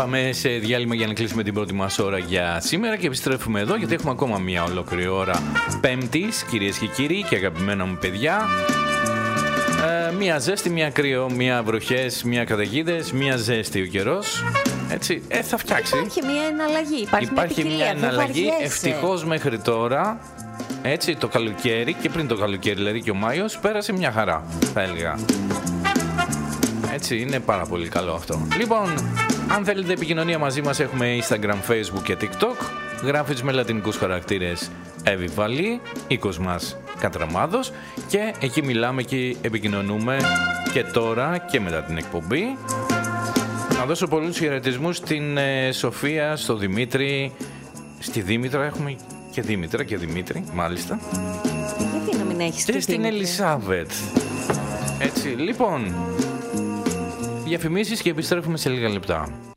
Πάμε σε διάλειμμα για να κλείσουμε την πρώτη μας ώρα για σήμερα και επιστρέφουμε εδώ γιατί έχουμε ακόμα μια ολόκληρη ώρα Πέμπτης, κυρίες και κύριοι και αγαπημένα μου παιδιά. Μια ζέστη, μια κρύο, μια βροχές, μια καταιγίδες, μια ζέστη ο καιρός. Έτσι, θα φτιάξει. Υπάρχει μια εναλλαγή. Υπάρχει μια εναλλαγή. Ευτυχώς μέχρι τώρα, έτσι, το καλοκαίρι και πριν το καλοκαίρι, δηλαδή και ο Μάιος, πέρασε μια χαρά, θα έλεγα. Έτσι, είναι πάρα πολύ καλό αυτό. Λοιπόν, αν θέλετε επικοινωνία μαζί μας, έχουμε Instagram, Facebook και TikTok. Γράφεις με λατινικούς χαρακτήρες Εβιβαλή, οίκος μας Κατραμάδος, και εκεί μιλάμε και επικοινωνούμε και τώρα και μετά την εκπομπή. Να δώσω πολλούς χαιρετισμούς στην Σοφία, στο Δημήτρη, στη Δήμητρα, έχουμε και Δήμητρα και Δημήτρη, μάλιστα. Γιατί να μην έχεις και στην Ελισάβετ. Έτσι, λοιπόν, διαφημίσεις και επιστρέφουμε σε λίγα λεπτά.